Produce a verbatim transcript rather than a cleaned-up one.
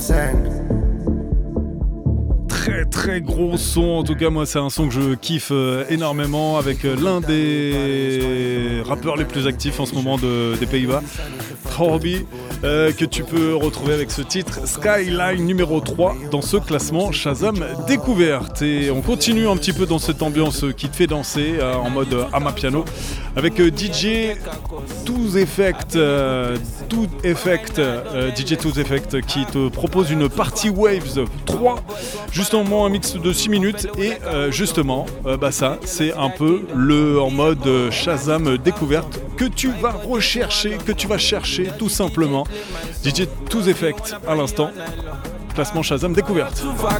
Très très gros son, en tout cas moi c'est un son que je kiffe euh, énormément avec euh, l'un des rappeurs les plus actifs en ce moment de, des Pays-Bas, Horby, euh, que tu peux retrouver avec ce titre Skyline numéro trois dans ce classement Shazam Découverte. Et on continue un petit peu dans cette ambiance qui te fait danser euh, en mode euh, Amapiano avec euh, D J Tooth Effect, euh, Tooth Effect, euh, D J Tooth Effect qui te propose une Party Waves trois, justement un mix de six minutes et euh, justement euh, bah ça c'est un peu le en mode euh, Shazam Découverte que tu vas rechercher, que tu vas chercher tout simplement. D J Tooth Effect à l'instant, classement Shazam Découverte. Tout va